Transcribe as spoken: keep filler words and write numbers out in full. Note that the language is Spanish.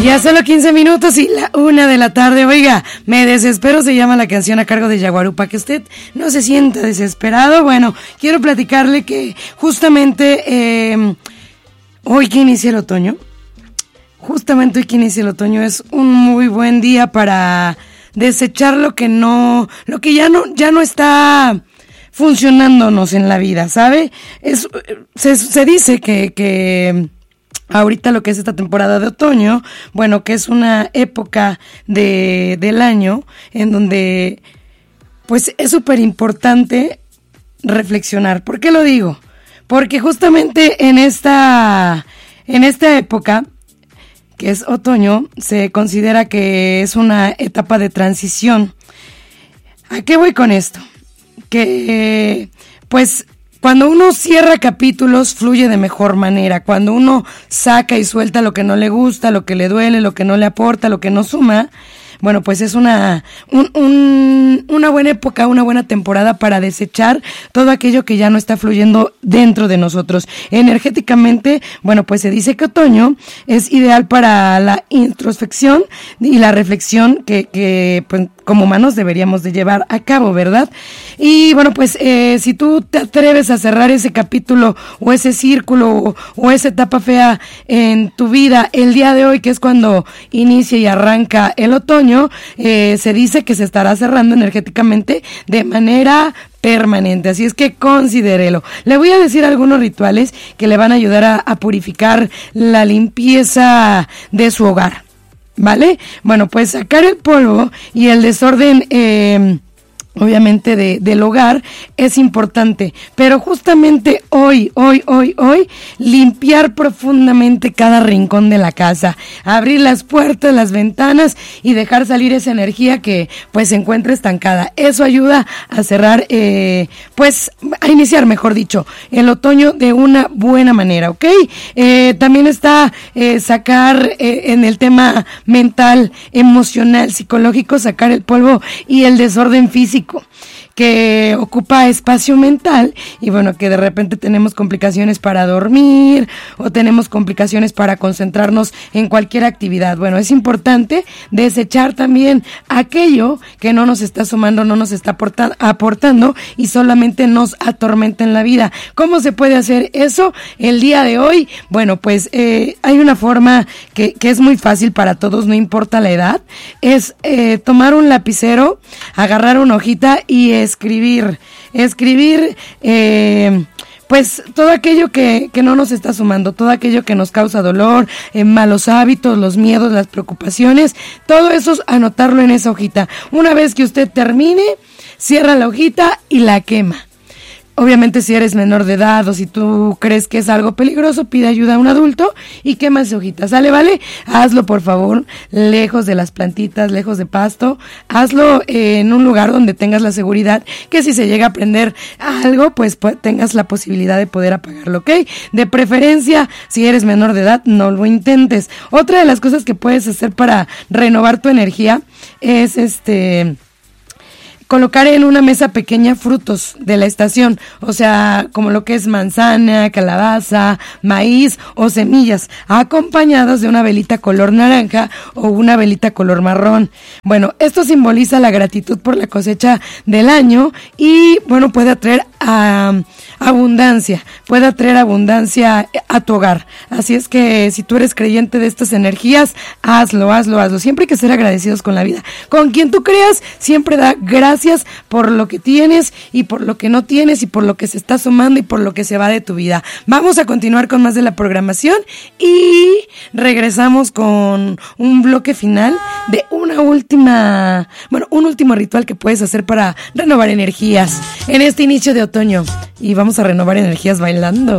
Ya solo quince minutos y la una de la tarde. Oiga, Me Desespero se llama la canción a cargo de Yaguarú. Para que usted no se sienta desesperado, bueno, quiero platicarle que justamente eh, hoy que inicia el otoño, justamente hoy que inicia el otoño es un muy buen día para desechar lo que no, lo que ya no, ya no está funcionándonos en la vida, ¿sabe? Es, se, se dice que, que ahorita lo que es esta temporada de otoño, bueno, que es una época de, del año en donde, pues, es súper importante reflexionar. ¿Por qué lo digo? Porque justamente en esta, en esta época, que es otoño, se considera que es una etapa de transición. ¿A qué voy con esto? Que, pues, cuando uno cierra capítulos, fluye de mejor manera. Cuando uno saca y suelta lo que no le gusta, lo que le duele, lo que no le aporta, lo que no suma, bueno, pues es una, un, un, una buena época, una buena temporada para desechar todo aquello que ya no está fluyendo dentro de nosotros. Energéticamente, bueno, pues se dice que otoño es ideal para la introspección y la reflexión que, que pues, como humanos deberíamos de llevar a cabo, ¿verdad? Y bueno, pues eh, si tú te atreves a cerrar ese capítulo o ese círculo o, o esa etapa fea en tu vida el día de hoy, que es cuando inicia y arranca el otoño, eh, se dice que se estará cerrando energéticamente de manera permanente, así es que considérelo. Le voy a decir algunos rituales que le van a ayudar a, a purificar la limpieza de su hogar, ¿vale? Bueno, pues sacar el polvo y el desorden, eh, obviamente de, del hogar es importante, pero justamente hoy, hoy, hoy, hoy, limpiar profundamente cada rincón de la casa, abrir las puertas, las ventanas y dejar salir esa energía que pues se encuentra estancada. Eso ayuda a cerrar, eh, pues a iniciar, mejor dicho, el otoño de una buena manera, ¿ok? Eh, también está eh, sacar eh, en el tema mental, emocional, psicológico, sacar el polvo y el desorden físico que ocupa espacio mental y bueno, que de repente tenemos complicaciones para dormir o tenemos complicaciones para concentrarnos en cualquier actividad. Bueno, es importante desechar también aquello que no nos está sumando, no nos está aporta- aportando y solamente nos atormenta en la vida. ¿Cómo se puede hacer eso el día de hoy? Bueno, pues eh, hay una forma que, que es muy fácil para todos, no importa la edad, es eh, tomar un lapicero, agarrar una hojita y escribir, escribir, eh, pues todo aquello que, que no nos está sumando, todo aquello que nos causa dolor, eh, malos hábitos, los miedos, las preocupaciones, todo eso anotarlo en esa hojita. Una vez que usted termine, cierra la hojita y la quema. Obviamente si eres menor de edad o si tú crees que es algo peligroso, pide ayuda a un adulto y quema esa hojita, ¿sale? ¿Vale? Hazlo por favor, lejos de las plantitas, lejos de pasto, hazlo eh, en un lugar donde tengas la seguridad que si se llega a prender algo, pues, pues tengas la posibilidad de poder apagarlo, ¿ok? De preferencia, si eres menor de edad, no lo intentes. Otra de las cosas que puedes hacer para renovar tu energía es este... colocar en una mesa pequeña frutos de la estación, o sea, como lo que es manzana, calabaza, maíz o semillas, acompañadas de una velita color naranja o una velita color marrón. Bueno, esto simboliza la gratitud por la cosecha del año y, bueno, puede atraer a abundancia, puede atraer abundancia a tu hogar. Así es que si tú eres creyente de estas energías, hazlo, hazlo, hazlo. Siempre hay que ser agradecidos con la vida. Con quien tú creas, siempre da gracias por lo que tienes y por lo que no tienes y por lo que se está sumando y por lo que se va de tu vida. Vamos a continuar con más de la programación y regresamos con un bloque final de una última, bueno, un último ritual que puedes hacer para renovar energías en este inicio de otoño. Y vamos a renovar energías bailando.